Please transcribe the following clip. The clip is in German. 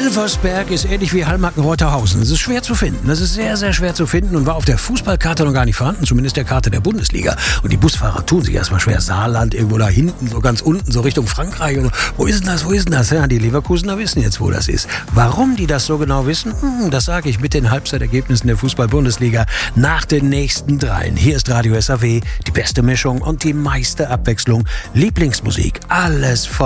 Elversberg ist ähnlich wie Hallmacken-Reuterhausen. Es ist schwer zu finden. Das ist sehr, sehr schwer zu finden und war auf der Fußballkarte noch gar nicht vorhanden, zumindest der Karte der Bundesliga. Und die Busfahrer tun sich erstmal schwer. Saarland, irgendwo da hinten, so ganz unten, so Richtung Frankreich. Und wo ist denn das, wo ist denn das? Ja, die Leverkusener wissen jetzt, wo das ist. Warum die das so genau wissen, das sage ich mit den Halbzeitergebnissen der Fußball-Bundesliga nach den nächsten 3. Hier ist Radio SAW, die beste Mischung und die meiste Abwechslung. Lieblingsmusik, alles voll.